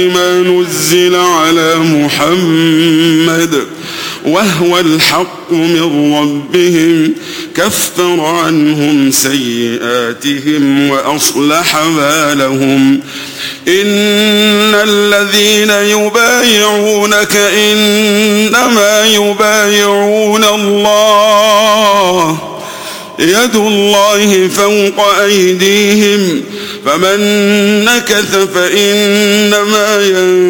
ما نزل على محمد وهو الحق من ربهم كفر عنهم سيئاتهم وأصلح بالهم. إن الذين يبايعونك إنما يبايعون الله يد الله فوق أيديهم فمن نكث فإنما